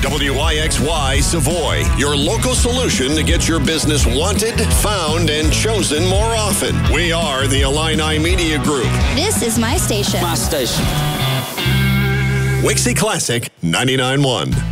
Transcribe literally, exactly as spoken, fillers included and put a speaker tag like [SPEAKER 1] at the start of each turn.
[SPEAKER 1] W I X Y Savoy, your local solution to get your business wanted, found, and chosen more often. We are the Illini Media Group.
[SPEAKER 2] This is my station.
[SPEAKER 3] My station.
[SPEAKER 1] Wixie Classic ninety-nine point one.